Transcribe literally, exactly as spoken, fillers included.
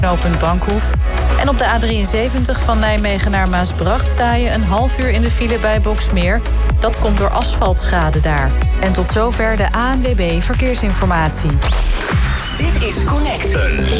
knooppunt Bankhoef. En op de A drieënzeventig van Nijmegen naar Maasbracht sta je een half uur in de file bij Boksmeer. Dat komt door asfaltschade daar. En tot zover de A N W B Verkeersinformatie. Dit is Connect. Een